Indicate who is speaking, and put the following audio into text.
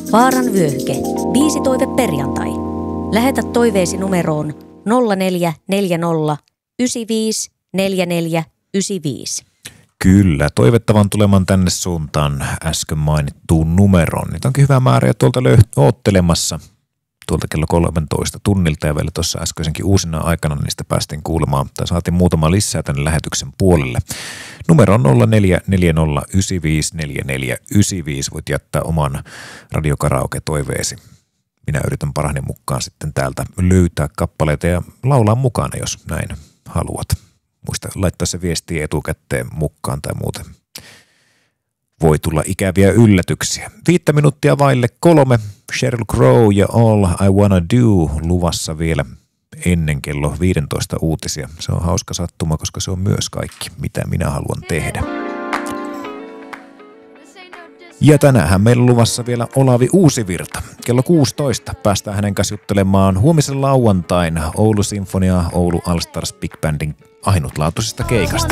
Speaker 1: Vaaran vyöhyke. Biisitoive perjantai. Lähetä toiveesi numeroon 0440 95 44 95.
Speaker 2: Kyllä, toivettavan tuleman tänne suuntaan äsken mainittuun numeroon. Niitä onkin hyvä määrä ja tuolta oottelemassa tuolta kello 13 tunnilta ja vielä tuossa äskeisenkin uusina aikana niistä päästiin kuulemaan tai saatiin muutama lisää tänne lähetyksen puolelle. Numero on 0440954495. Voit jättää oman radiokaraoke-toiveesi. Minä yritän parhaani mukaan sitten täältä löytää kappaleita ja laulaa mukana, jos näin haluat. Muista laittaa se viestiä etukäteen mukaan tai muuten. Voi tulla ikäviä yllätyksiä. 5 minuuttia vaille 3. Sheryl Crow ja All I Wanna Do luvassa vielä ennen kello 15 uutisia. Se on hauska sattuma, koska se on myös kaikki, mitä minä haluan tehdä. Ja tänään meillä on luvassa vielä Olavi Uusivirta. Kello 16 päästään hänen kanssa juttelemaan huomisen lauantaina Oulu Sinfonia Oulu All Stars Big Bandin ainutlaatuisesta keikasta.